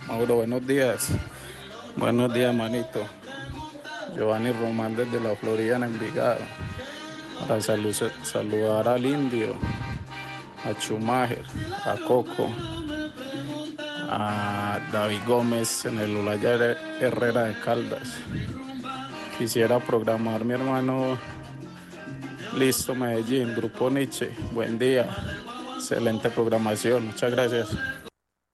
Mauro, buenos días. Buenos días, manito. Giovanni Román desde la Florida en Envigado. Para saludar al Indio, a Schumacher, a Coco, a David Gómez en el Olaya Herrera de Caldas. Quisiera programar mi hermano Listo Medellín, Grupo Nietzsche. Buen día. Excelente programación. Muchas gracias.